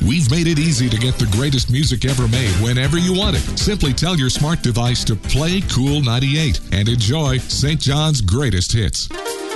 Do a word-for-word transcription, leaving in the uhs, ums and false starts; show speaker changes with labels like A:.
A: We've made it easy to get the greatest music ever made whenever you want it. Simply tell your smart device to play Cool ninety-eight and enjoy Saint John's greatest hits.